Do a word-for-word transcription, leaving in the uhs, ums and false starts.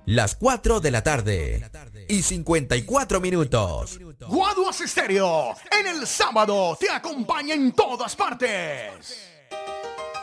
las cuatro de la tarde y cincuenta y cuatro minutos. Guaduas Estéreo, en el sábado te acompaña en todas partes.